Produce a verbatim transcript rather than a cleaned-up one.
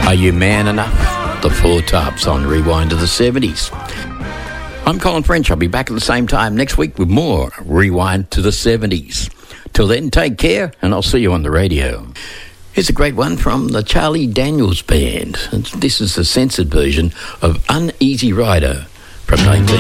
Are You Man Enough? The Four Tops on Rewind to the seventies. I'm Colin French. I'll be back at the same time next week with more Rewind to the seventies. Till then, take care, and I'll see you on the radio. Here's a great one from the Charlie Daniels Band. This is the censored version of Uneasy Rider from nineteen